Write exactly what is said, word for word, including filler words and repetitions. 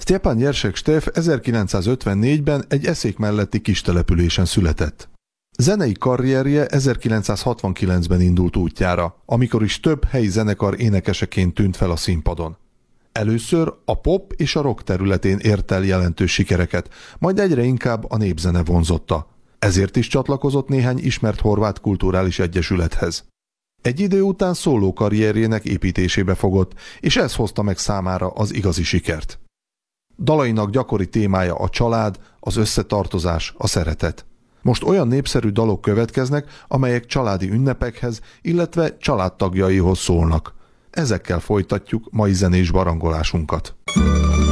Sztyepan Jersek Stef ezerkilencszázötvennégyben egy Eszék melletti kistelepülésen született. Zenei karrierje ezerkilencszázhatvankilencben indult útjára, amikor is több helyi zenekar énekeseként tűnt fel a színpadon. Először a pop és a rock területén ért el jelentős sikereket, majd egyre inkább a népzene vonzotta. Ezért is csatlakozott néhány ismert horvát kulturális egyesülethez. Egy idő után szóló karrierjének építésébe fogott, és ez hozta meg számára az igazi sikert. Dalainak gyakori témája a család, az összetartozás, a szeretet. Most olyan népszerű dalok következnek, amelyek családi ünnepekhez, illetve családtagjaihoz szólnak. Ezekkel folytatjuk mai zenés barangolásunkat.